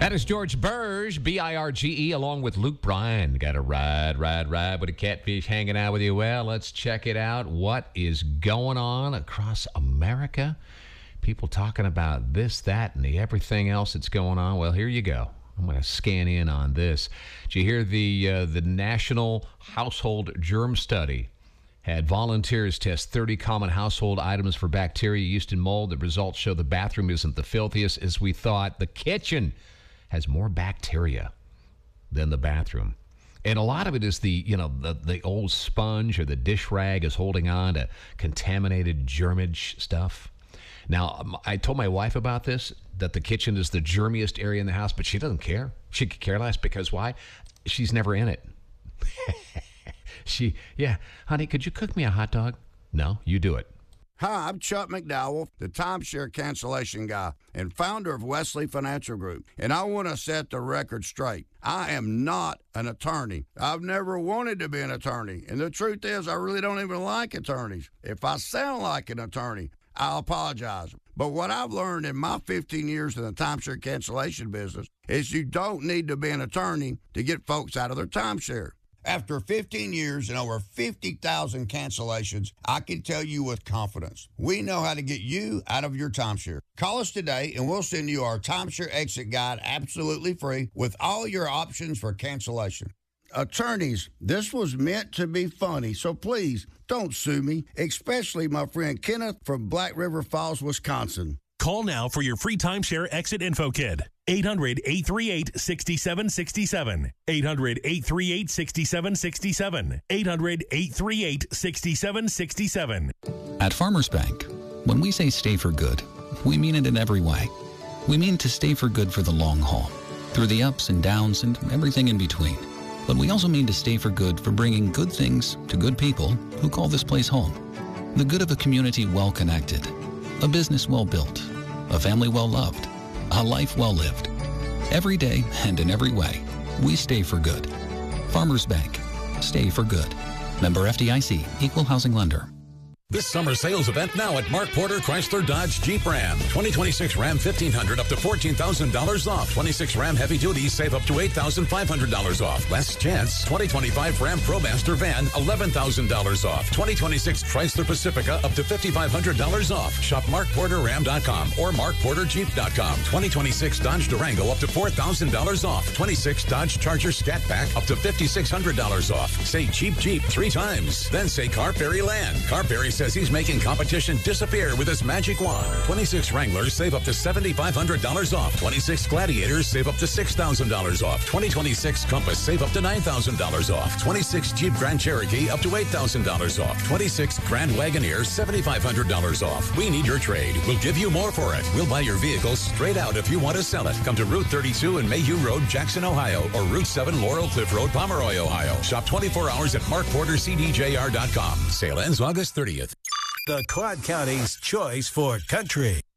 That is George Burge, B-I-R-G-E, along with Luke Bryan. Got a ride with a catfish hanging out with you. Well, let's check it out. What is going on across America? People talking about this, that, and the everything else that's going on. Well, here you go. I'm going to scan in on this. Did you hear the National Household Germ Study had volunteers test 30 common household items for bacteria, yeast, and mold? The results show the bathroom isn't the filthiest as we thought. The kitchen has more bacteria than the bathroom. And a lot of it is the old sponge or the dish rag is holding on to contaminated germage stuff. Now, I told my wife about this, that the kitchen is the germiest area in the house, but she doesn't care. She could care less because why? She's never in it. Honey, could you cook me a hot dog? No, you do it. Hi, I'm Chuck McDowell, the timeshare cancellation guy and founder of Wesley Financial Group, and I want to set the record straight. I am not an attorney. I've never wanted to be an attorney, and the truth is I really don't even like attorneys. If I sound like an attorney, I'll apologize. But what I've learned in my 15 years in the timeshare cancellation business is you don't need to be an attorney to get folks out of their timeshare. After 15 years and over 50,000 cancellations, I can tell you with confidence, we know how to get you out of your timeshare. Call us today and we'll send you our timeshare exit guide absolutely free with all your options for cancellation. Attorneys, this was meant to be funny, so please don't sue me, especially my friend Kenneth from Black River Falls, Wisconsin. Call now for your free timeshare exit info kit. 800-838-6767. 800-838-6767. 800-838-6767. At Farmers Bank, when we say stay for good, we mean it in every way. We mean to stay for good for the long haul, through the ups and downs and everything in between. But we also mean to stay for good for bringing good things to good people who call this place home. The good of a community well connected, a business well built, a family well loved, a life well lived. Every day and in every way, we stay for good. Farmers Bank. Stay for good. Member FDIC. Equal housing lender. This summer sales event now at Mark Porter Chrysler Dodge Jeep Ram. 2026 Ram 1500 up to $14,000 off. 26 Ram Heavy Duty save up to $8,500 off. Last chance. 2025 Ram ProMaster Van $11,000 off. 2026 Chrysler Pacifica up to $5,500 off. Shop MarkPorterRam.com or MarkPorterJeep.com. 2026 Dodge Durango up to $4,000 off. 26 Dodge Charger Scat Pack up to $5,600 off. Say Cheap Jeep 3 times. Then say Car Ferry Land. Car Ferry says he's making competition disappear with his magic wand. 26 Wranglers save up to $7,500 off. 26 Gladiators save up to $6,000 off. 2026 Compass save up to $9,000 off. 26 Jeep Grand Cherokee up to $8,000 off. 26 Grand Wagoneer $7,500 off. We need your trade. We'll give you more for it. We'll buy your vehicle straight out if you want to sell it. Come to Route 32 and Mayhew Road, Jackson, Ohio, or Route 7 Laurel Cliff Road, Pomeroy, Ohio. Shop 24 hours at MarkPorterCDJR.com. Sale ends August 30th. The Quad County's choice for country.